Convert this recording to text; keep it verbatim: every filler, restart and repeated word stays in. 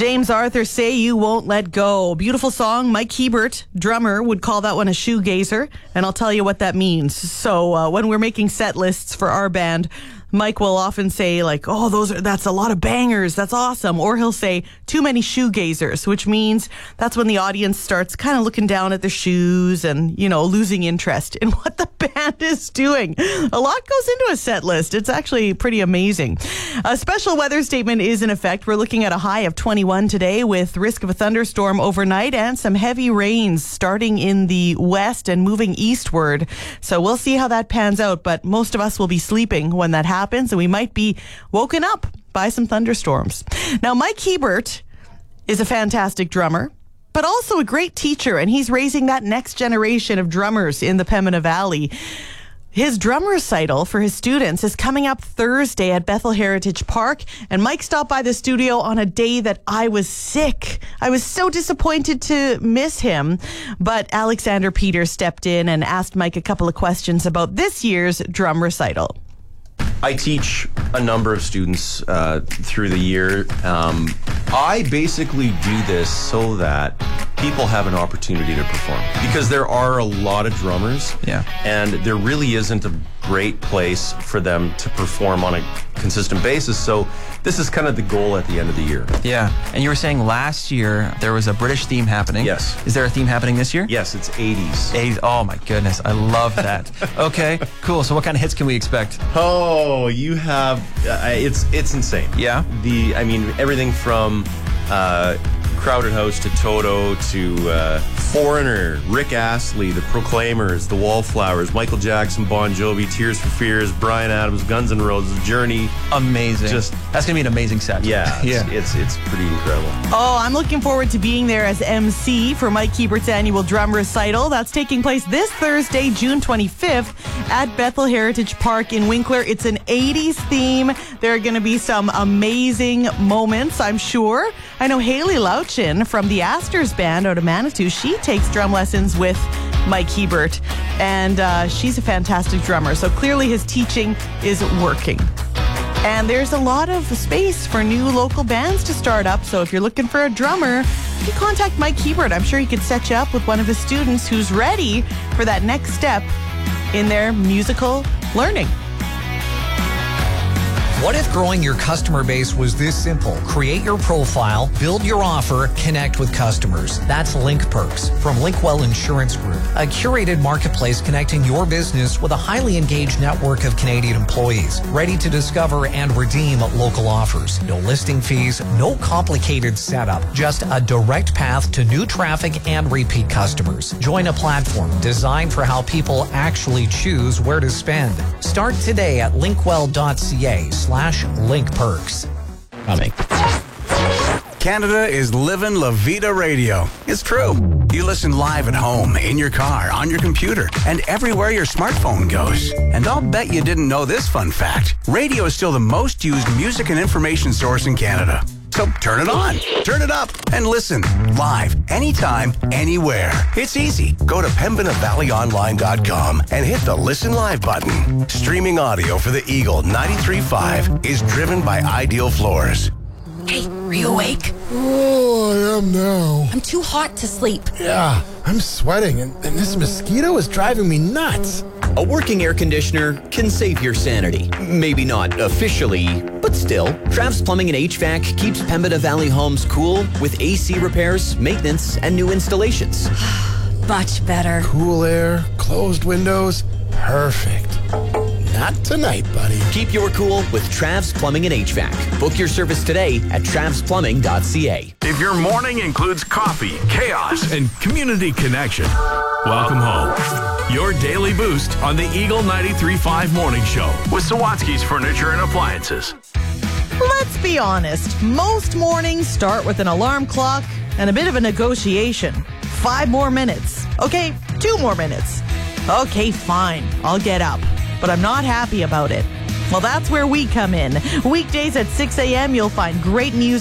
James Arthur, Say You Won't Let Go. Beautiful song. Mike Hebert, drummer, would call that one a shoegazer, and I'll tell you what that means. So uh, when we're making set lists for our band, Mike will often say, like, oh, those are that's a lot of bangers. That's awesome. Or he'll say, too many shoegazers, which means that's when the audience starts kind of looking down at their shoes and, you know, losing interest in what the band is doing. A lot goes into a set list. It's actually pretty amazing. A special weather statement is in effect. We're looking at a high of twenty-one today with risk of a thunderstorm overnight and some heavy rains starting in the west and moving eastward. So we'll see how that pans out, but most of us will be sleeping when that happens. Happens, and we might be woken up by some thunderstorms. Now, Mike Hebert is a fantastic drummer, but also a great teacher, and he's raising that next generation of drummers in the Pembina Valley. His drum recital for his students is coming up Thursday at Bethel Heritage Park, and Mike stopped by the studio on a day that I was sick. I was so disappointed to miss him, but Alexander Peters stepped in and asked Mike a couple of questions about this year's drum recital. I teach a number of students uh, through the year. Um, I basically do this so that people have an opportunity to perform, because there are a lot of drummers, yeah, and there really isn't a great place for them to perform on a consistent basis. So this is kind of the goal at the end of the year. Yeah. And you were saying last year there was a British theme happening. Yes. Is there a theme happening this year? Yes, it's eighties. eighties. Oh my goodness. I love that. Okay, cool. So what kind of hits can we expect? Oh, you have, uh, it's it's insane. Yeah. The, I mean, everything from uh, Crowded House to Toto to uh, Foreigner, Rick Astley, The Proclaimers, The Wallflowers, Michael Jackson, Bon Jovi, Tears for Fears, Bryan Adams, Guns N' Roses, Journey. Amazing. Just That's going to be an amazing set. Yeah, it's, yeah. It's, it's pretty incredible. Oh, I'm looking forward to being there as M C for Mike Hebert's annual drum recital. That's taking place this Thursday, June twenty-fifth at Bethel Heritage Park in Winkler. It's an eighties theme. There are going to be some amazing moments, I'm sure. I know Haley Lauchin from the Astors Band out of Manitou. She takes drum lessons with Mike Hebert, and uh, she's a fantastic drummer. So clearly his teaching is working. And there's a lot of space for new local bands to start up. So if you're looking for a drummer, you contact Mike Hebert. I'm sure he could set you up with one of his students who's ready for that next step in their musical learning. What if growing your customer base was this simple? Create your profile, build your offer, connect with customers. That's Link Perks from Linkwell Insurance Group, a curated marketplace connecting your business with a highly engaged network of Canadian employees, ready to discover and redeem local offers. No listing fees, no complicated setup, just a direct path to new traffic and repeat customers. Join a platform designed for how people actually choose where to spend. Start today at linkwell.ca slash link perks. Coming. Canada is living La Vida Radio. It's true. You listen live at home, in your car, on your computer, and everywhere your smartphone goes. And I'll bet you didn't know this fun fact. Radio is still the most used music and information source in Canada. So turn it on, turn it up, and listen live, anytime, anywhere. It's easy. Go to pembina valley online dot com and hit the Listen Live button. Streaming audio for the Eagle ninety-three point five is driven by Ideal Floors. Hey, are you awake? Oh, I am now. I'm too hot to sleep. Yeah, I'm sweating, and, and this mosquito is driving me nuts. A working air conditioner can save your sanity. Maybe not officially, but still. Travs Plumbing and H V A C keeps Pembina Valley homes cool with A C repairs, maintenance, and new installations. Much better. Cool air, closed windows, perfect. Not tonight, buddy. Keep your cool with Travs Plumbing and H V A C. Book your service today at travs plumbing dot c a. If your morning includes coffee, chaos, and community connection, welcome home. Your daily boost on the Eagle ninety-three point five Morning Show with Sawatsky's Furniture and Appliances. Let's be honest. Most mornings start with an alarm clock and a bit of a negotiation. Five more minutes. Okay, two more minutes. Okay, fine. I'll get up. But I'm not happy about it. Well, that's where we come in. Weekdays at six a.m., you'll find great music